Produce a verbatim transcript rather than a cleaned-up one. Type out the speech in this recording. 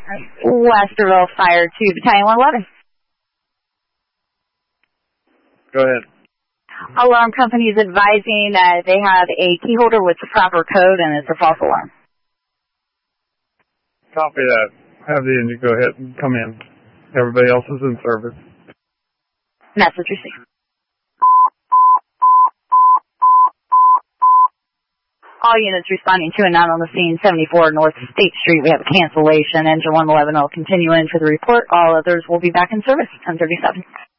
Westerville Fire to Battalion one eleven. Go ahead. Alarm company is advising that they have a key holder with the proper code and it's a false alarm. Copy that. Have the engine go ahead and come in. Everybody else is in service. Message received. All units responding to and not on the scene, seventy-four North State Street. We have a cancellation. Engine one eleven will continue in for the report. All others will be back in service. ten thirty-seven.